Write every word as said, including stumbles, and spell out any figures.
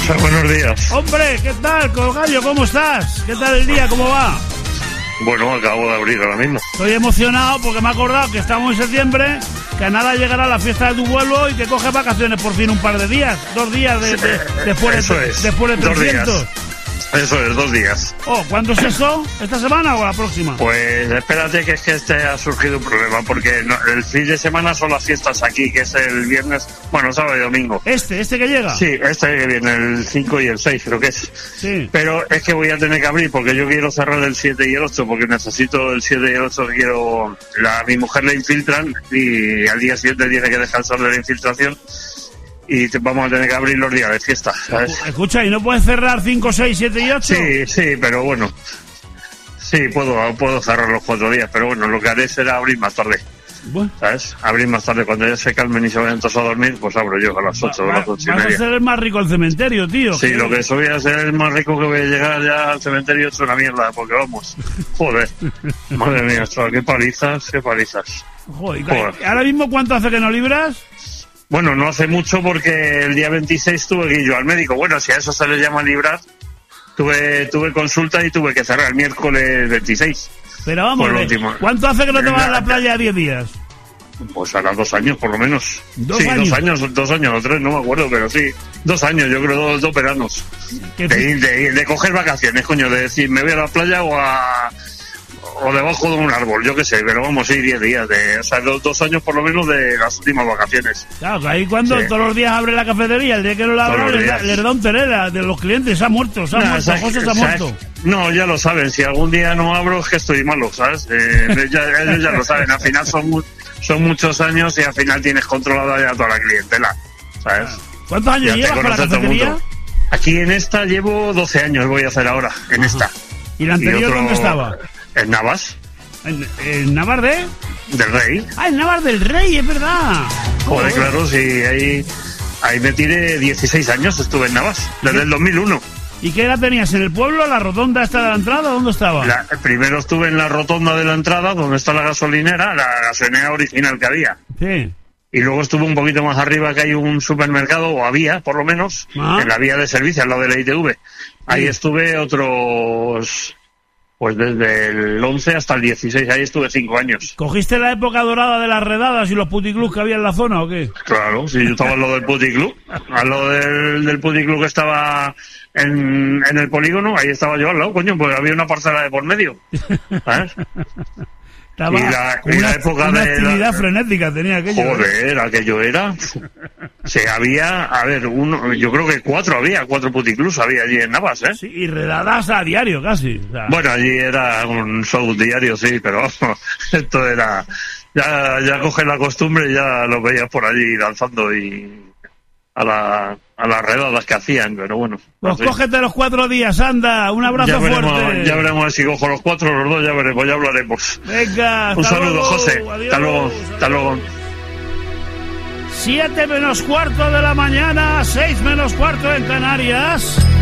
José, buenos días. Hombre, ¿qué tal, Colgallo? ¿Cómo estás? ¿Qué tal el día? ¿Cómo va? Bueno, acabo de abrir ahora mismo. Estoy emocionado porque me he acordado que estamos en septiembre, que a nada llegará la fiesta de tu pueblo y que coges vacaciones por fin un par de días, dos días de, de, después, eso de, es. después de trescientos. Dos días. Eso es, dos días. Oh, ¿cuándo es eso? ¿Esta semana o la próxima? Pues espérate, que es que este ha surgido un problema, porque no, el fin de semana son las fiestas aquí, que es el viernes, bueno, sábado y domingo. ¿Este? ¿Este que llega? Sí, este que viene, el cinco y el seis creo que es. Sí. Pero es que voy a tener que abrir, porque yo quiero cerrar el siete y el ocho, porque necesito el siete y el ocho, quiero... La, a mi mujer le infiltran y al día siguiente tiene que descansar de la infiltración. Y te, vamos a tener que abrir los días de fiesta, ¿sabes? Escucha, ¿y no puedes cerrar cinco, seis, siete y ocho? Sí, sí, pero bueno. Sí, puedo puedo cerrar los cuatro días, pero bueno, lo que haré será abrir más tarde. Bueno. ¿Sabes? Abrir más tarde. Cuando ya se calmen y se vayan todos a dormir, pues abro yo a las ocho o Va, las ocho y vas media. a ser el más rico del cementerio, tío. Sí, lo que soy a ser el más rico que voy a llegar ya al cementerio es una mierda, porque vamos. Joder. Madre mía, chaval, qué palizas, qué palizas. Joder, Joder. ¿ahora mismo cuánto hace que no libras? Bueno, no hace mucho porque el día veintiséis tuve que ir yo al médico. Bueno, si a eso se le llama librar, tuve tuve consulta y tuve que cerrar el miércoles veintiséis. Pero vamos, Por último. ¿cuánto hace que no te vas a la playa diez días? Pues hará dos años por lo menos. ¿Dos sí, años? dos años, dos años o tres, no me acuerdo, pero sí. Dos años, yo creo, dos, dos veranos. ¿Qué De, ir- de, ir- de coger vacaciones, coño, de decir, me voy a la playa o a... o debajo de un árbol, yo qué sé, pero vamos a ir diez días, de, o sea, dos, dos años por lo menos de las últimas vacaciones. Claro, que ahí cuando Sí. todos los días abre la cafetería, el día que no la Todos abra, los les da, días. les da un terera de los clientes, se ha muerto, se ha Nah, muerto, ¿sabes- José se ha sabes? muerto. No, ya lo saben, si algún día no abro es que estoy malo, ¿sabes? Eh, ya, ellos ya lo saben, al final son, mu- son muchos años y al final tienes controlada ya toda la clientela, ¿sabes? ¿Cuántos años Ya te llevas con la conoce todo el cafetería? mundo. Aquí en esta llevo doce años, voy a hacer ahora, en esta. ¿Y la anterior otro- dónde estaba? En Navas, ¿En, en Navar de? del Rey. Ah, en Navar del Rey, es verdad. Joder, claro, sí, ahí, ahí me tiré dieciséis años, estuve en Navas, desde el dos mil uno. ¿Y qué edad tenías? ¿En el pueblo, la rotonda esta de la entrada? ¿Dónde estaba? La- primero estuve en la rotonda de la entrada, donde está la gasolinera, la gasolinera original que había. Sí. Y luego estuve un poquito más arriba, que hay un supermercado, o había, por lo menos, Ah. en la vía de servicio, al lado de la I T V. Ahí Sí. estuve otros, pues desde el once hasta el dieciséis, ahí estuve cinco años. ¿Cogiste la época dorada de las redadas y los puticlubs que había en la zona o qué? Claro, sí, yo estaba al lado del puticlub, al lado del, del puticlub que estaba en, en el polígono, ahí estaba yo al lado, coño, pues había una parcela de por medio, ¿sabes? Estaba Y la- y una, la época una de la- actividad frenética tenía aquello. ¿eh? Joder, aquello era. Se había, a ver, uno, yo creo que cuatro había, cuatro puticlubs había allí en Navas, ¿eh? Sí, y redadas a diario casi. O sea, Bueno, allí era un show diario, sí, pero vamos, esto era. Ya, ya coges la costumbre y ya los veías por allí danzando y. a, la, a las redadas que hacían, pero bueno. pues así. cógete los cuatro días, anda, un abrazo ya veremos, fuerte. ya veremos si cojo los cuatro o los dos, ya veremos, ya hablaremos. Venga, Un hasta saludo, luego, José. adiós, Hasta luego, hasta luego. Siete menos cuarto de la mañana, seis menos cuarto en Canarias.